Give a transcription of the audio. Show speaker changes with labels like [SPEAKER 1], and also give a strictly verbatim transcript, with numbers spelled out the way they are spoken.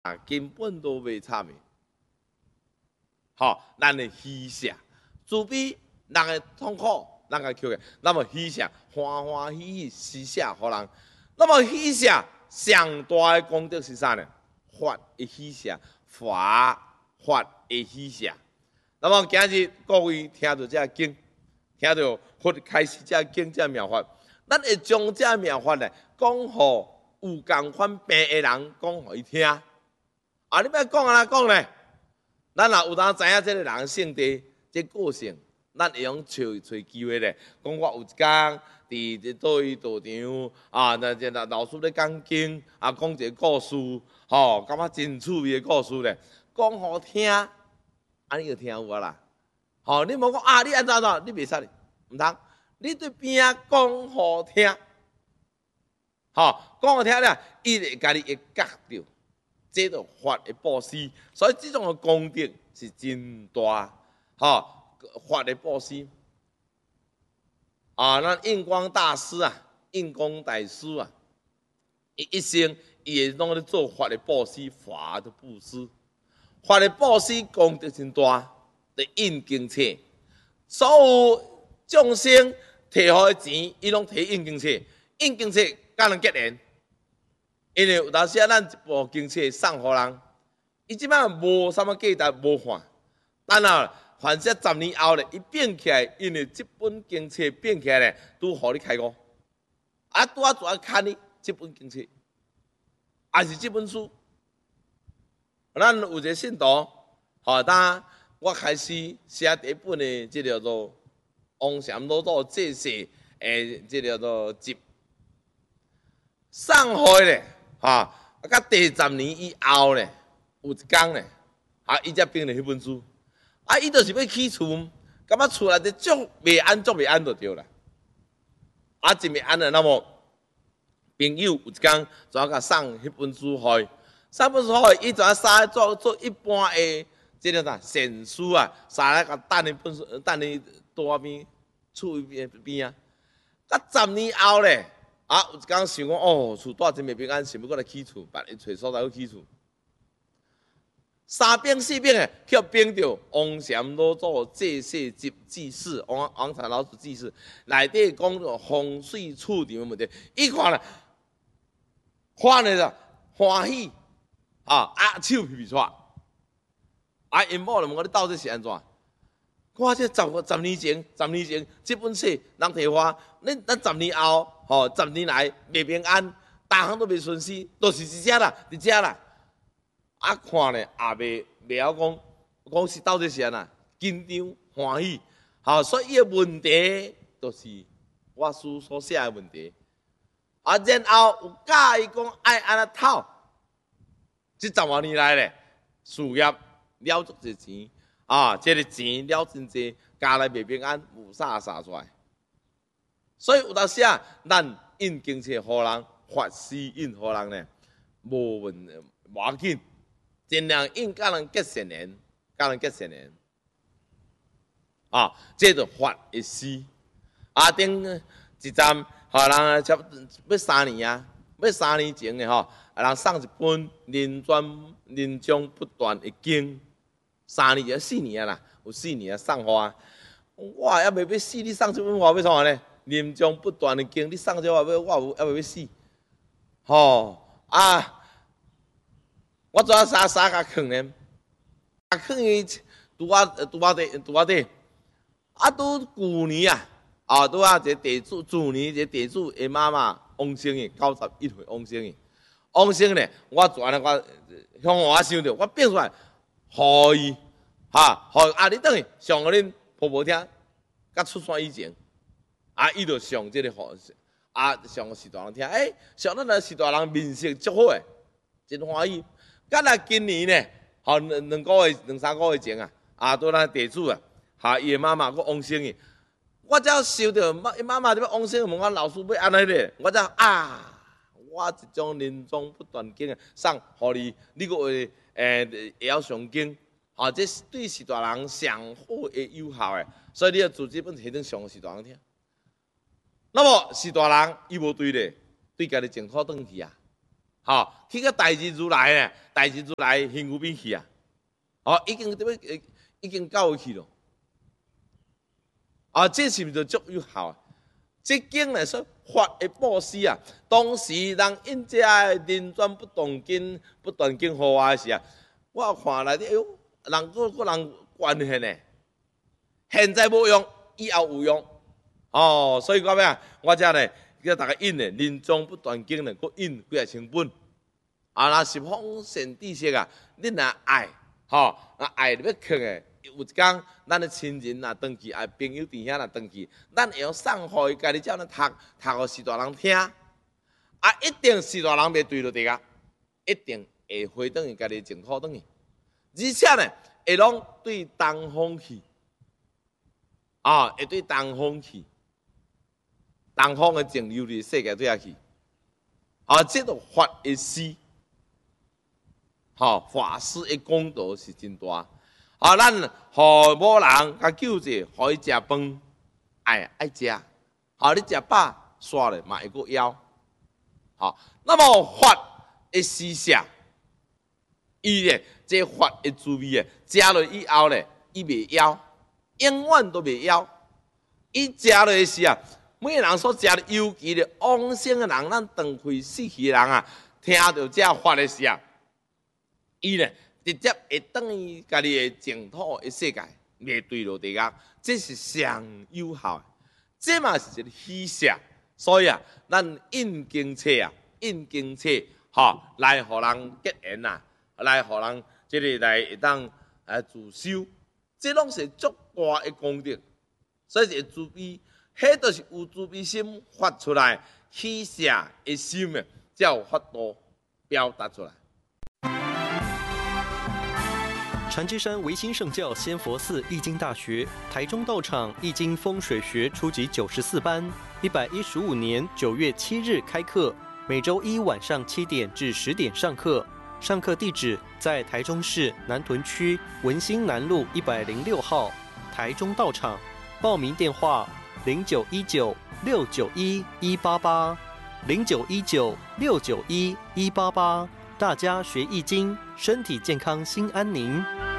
[SPEAKER 1] 啊，根本都袂惨的。吼，咱的喜舍，自比人的痛苦，人个求的，那么喜舍欢欢喜喜施舍互人。那么喜舍上大的功德是啥呢？法的喜舍，法法的喜舍。那么今日各位听到这经，听到佛开始这经这妙法，咱会将这妙法呢讲互有共款病的人，讲互伊听。啊，你要讲安怎讲呢？咱若有当知影这个人性地、这个性，咱会用找找机会咧，讲我有一天伫倒位道场啊，那这老师咧讲经啊，讲一个故事，吼、哦，感觉真趣味的故事咧，讲互听，安尼就听有啊啦。吼、哦，你无讲啊，你安怎怎，你袂使哩，毋通，你对边仔讲互听，吼、哦，讲互听咧，伊会家己会觉着。这种法的布施，所以这种的功德是真大，哈！法的布施啊，那印光大师啊，印光大师啊，伊一生伊会拢咧做法的布施，法的布施，法的布施功德真大，的印经册，所有众生摕好的钱，伊拢摕印经册，印经册甲人结缘。因为有当时啊，咱一部经册送互人，伊即摆无啥物价值，无换。等啊，凡是十年后咧，伊变起来，因为即本经册变起来咧，拄互你开悟。啊，拄啊做啊看你即本经册，还是即本书。咱有一个信徒，吼，当我开始写第一本的，即叫做《王禅老祖这世》诶，即叫做集送互咧。啊！啊，到第十年以后咧，有一天咧，啊，伊才编了迄本书。啊，伊就是要起厝，感觉厝内底足袂安，足袂安就对啦。啊，真袂安了，那么朋友有一天就甲送迄本书互伊，送本书互伊，伊就杀做做一般的，即个啥善事啊，杀来甲等你本书，等你桌边、厝边边啊。到十年后咧。啊！有一天想讲，哦，厝住真袂平安，想要过来起厝，别去找所在去起厝。三兵四兵诶，去兵着王禅老祖这世集记事，王王禅老祖记事，内底讲着风水厝场诶问题。伊看了，看了就欢喜，啊啊手皮皮出，啊因某就问我你到底是安怎？我这十十年前，十年前这本书人摕我，恁咱十年后。吼、哦，十年来袂平安，逐项都袂顺遂，都、就是伫遮啦，伫遮啦。啊，看咧也袂袂晓讲，讲是到底是安那紧张欢喜，吼、哦，所以伊个问题就是我书所写的问题。啊，然后有教伊讲爱安那透，即十多年来咧，事业了足侪钱，啊，即、這個錢了真濟，家内袂平安，有啥啥出来。所以有当时啊，咱印经册互人，法师印互人呢，无问无要紧，尽量印甲人结善缘，甲人结善缘。啊，这就法的师。啊，顶一站，互人差要三年啊，要三年前的吼，人送一本连转连终不断的经，三年就四年啊啦，有四年啊送互啊。我还未要死，你送这本我要创啥呢？临终不断的经，你送这我要我有还未要死，吼啊！我做啊三三甲坑呢，啊坑伊拄啊拄啊地拄啊地，啊拄旧年啊，啊拄啊一个地主，旧年一个地主的妈妈王生伊九十一岁王生伊，王生呢，我做安尼我向我想着，我变出来，互伊哈，互啊你等于上互恁婆婆听，甲出山以前。啊，伊就上即个好，啊上是大人听，诶、欸，上咱来是大人面色足好诶，真欢喜。甲若今年呢，吼两两个月、两三个月前啊，啊拄咱地主啊，哈伊诶妈妈佫往生去，我才想着妈妈妈伫要往生，问我老师要安尼咧，我才啊，我一种临终不断经啊，送互你，你佫会诶会晓上经，吼、啊，这对是大人上好诶有效诶，所以你要做这本摕等上是大人听。那么是大人，伊无对咧，对家己前苦转去啊， 吼、哦，去个大日如来呢，大日如来行有边去啊？哦，已经点要已经到去咯。啊，这是毋是足有效啊？这经来说法的布施啊，当时人因遮人转不动经，不断经互我时啊，我看来底，哎呦，人个个人关现呢，现在无用，以后有用。哦，所以讲咩啊？我遮呢叫大家印呢，人中不断经呢，佫印几啊成本。啊，若十方善知识啊，你若爱，吼、若爱你要去的。有一天，咱的亲人啊，登记啊，朋友弟兄啊，登记，咱会用送互伊家己照呢读，读互士大人听，啊，一定士大人袂对落地啊，一定会回转伊家己净土转去，而且呢，会拢对东方去，啊，会对东方去，东方的净琉璃世界对遐去，啊，这个法的施，吼、法师的功德是真大。啊，咱互某人甲救济，互伊食饭，爱爱食。好，你食饱煞咧嘛会阁枵。好，那么法的施舍，伊咧这法的滋味诶，食落以后咧，伊袂枵，永远都袂枵。伊食落时啊，每个人所食的，尤其咧往生的人，咱断开死去的人啊，听到这法的时啊，伊咧。直接会等于家己的净土的世界，袂对落地啊，这是上有效的，这嘛是一个喜舍。所以啊，咱印经册啊，印经册，吼，来互人结缘啊，来互人即个来会当啊自修，这拢是足大的功德。所以是慈悲，迄都是有慈悲心发出来，喜舍的心啊，才有法度表达出来。
[SPEAKER 2] 禅之山维新圣教仙佛寺易经大学台中道场易经风水学初级九十四班，一百一十五年九月七日开课，每周一晚上七点至十点上课。上课地址在台中市南屯区文心南路一百零六号台中道场。报名电话零九一九六九一一八八零九一九六九一一八八。大家学易经，身体健康，心安宁。